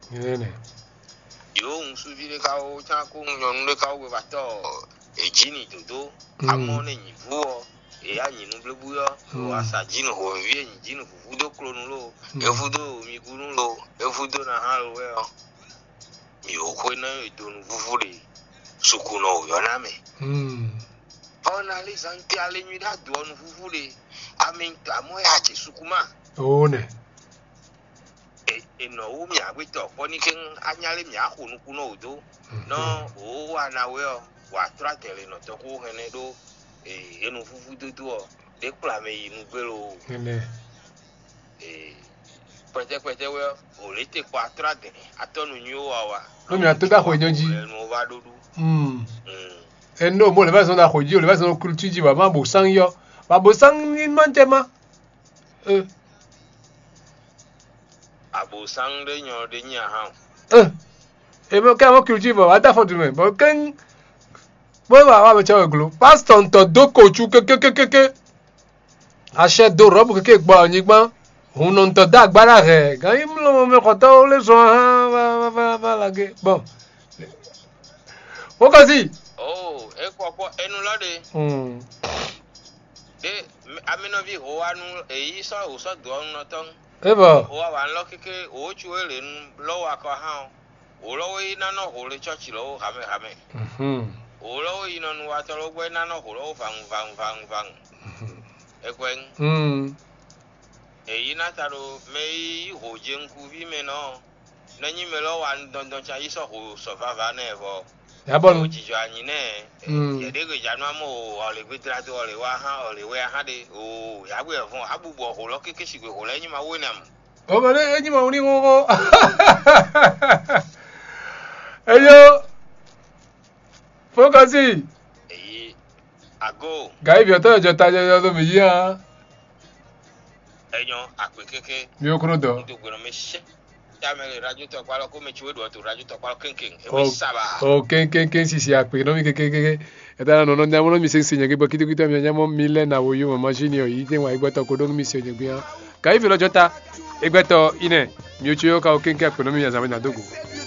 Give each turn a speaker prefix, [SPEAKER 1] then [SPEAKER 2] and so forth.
[SPEAKER 1] Nene.
[SPEAKER 2] Yo unsuvi le kao chako nyon le kao bato ejini dodo amone nyivuo e anyi no blebuyo o asajino ho vie njino fufudo klonu lo efudo migunu lo efudo na halo we mi okwena edonu fufure sukuno yoname ona le santi ale nyi da donu fufure amen amoya che sukuma
[SPEAKER 1] one
[SPEAKER 2] no umi agwito poni ken anyale mi akunu kuno udo no o ana we wa tratele no to ku hene do enu fufu do de kula me inu gbero
[SPEAKER 1] nene
[SPEAKER 2] pete we o le te kwa trade atonu nyu wa
[SPEAKER 1] no mi atoda hojonji
[SPEAKER 2] no va dodu
[SPEAKER 1] no mo le va son da hoji o le va son culture ji ba ma bo sang yo ba bo sang ni mantema
[SPEAKER 2] abo sang de nyo de nya ha
[SPEAKER 1] e mo ka mo culture ba da for du me bo ken bo wa ba cha glo pastor to do kochu ke ache do robo ke gba yin gban hun no to da agbára re gan im lo me ko to le so ha ba la ge bon o ka si
[SPEAKER 2] e ko enu lode de amino vi ho anu e so o so do no ton
[SPEAKER 1] eba
[SPEAKER 2] o wa lo keke o chu ele lo wa ko ha o lo wi na no ho le church lo hame o lo wi no wa to lo gwe na no ho lo vang ekwen e ina taro me ho jenku vi me no na nyi me lo wa don cha iso ho so va na evo
[SPEAKER 1] ya bon
[SPEAKER 2] ji jo anyi ne ye de go janu mo o le gbe tra to o le wa ha o le we ha de o ya gbe fun abubo ho lo keke sigbe ho le nyi ma wo nam
[SPEAKER 1] o ba le nyi ma oni go eyo focus
[SPEAKER 2] ago
[SPEAKER 1] gai bi to jo ta jo do mi ya
[SPEAKER 2] eyan ape keke
[SPEAKER 1] mi o kuro do
[SPEAKER 2] ndo gboro me se ya me radio to pa lo ko me chiwe do to radio to pa lo kenken e we saba
[SPEAKER 1] o ken si ape no mi keke e da no nya mo mi se se nyege bo kiti mi nya mo mi le na wo yo mo machine yo yi te wa igbo to ko do mi se nyege ya gai bi lo jo ta igbo to ine mi o chi yo ka o kenken ape no mi ya za me na dogo